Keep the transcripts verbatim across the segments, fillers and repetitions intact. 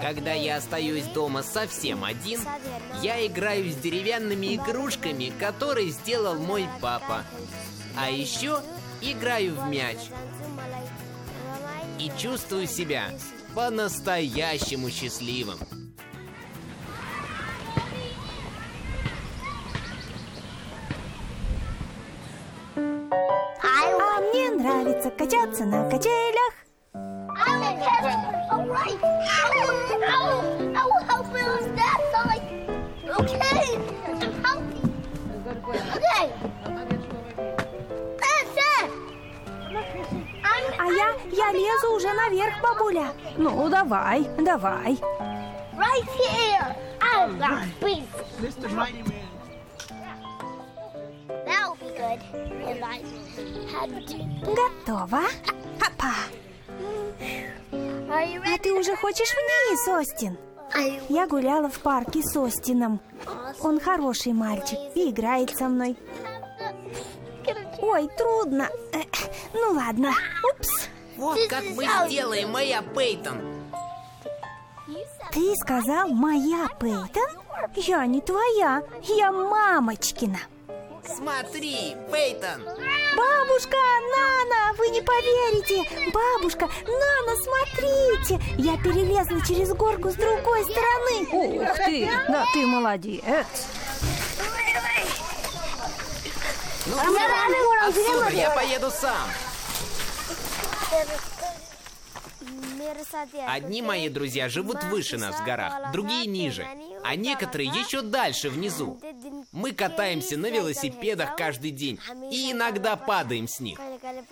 Когда я остаюсь дома совсем один, я играю с деревянными игрушками, которые сделал мой папа. А еще играю в мяч. И чувствую себя по-настоящему счастливым. А мне нравится качаться на качелях. А я, я лезу уже наверх, бабуля. Ну, давай, давай. Готово. Хопа. А ты уже хочешь вниз, Остин? Я гуляла в парке с Остином. Он хороший мальчик и играет со мной. Ой, трудно. Ну ладно. Упс. Вот как мы сделаем, моя Пейтон. Ты сказал «моя Пейтон»? Я не твоя, я мамочкина. Смотри, Пейтон. Бабушка, Нана, вы не поверите. Бабушка, Нана, смотрите. Я перелезла через горку с другой стороны. Ух ты, да ты молодец. Ну, все, отсюда я поеду сам. Одни мои друзья живут выше нас в горах, другие ниже, а некоторые еще дальше внизу. Мы катаемся на велосипедах каждый день и иногда падаем с них.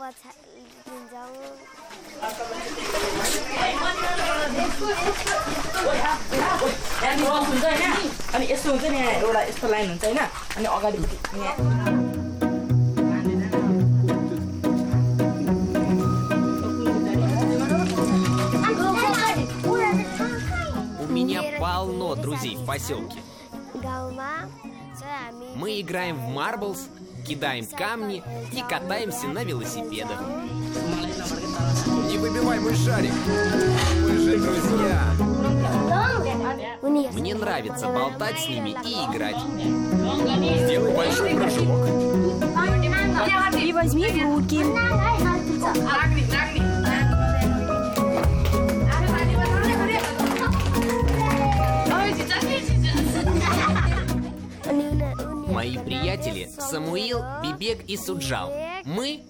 У меня полно друзей в поселке. Мы играем в марблс, кидаем камни и катаемся на велосипедах. Не выбивай мой шарик, мы же друзья. Мне нравится болтать с ними и играть. Сделай большой прыжок. И возьми в руки. Мои приятели Самуил, Бибек и Суджал. Мы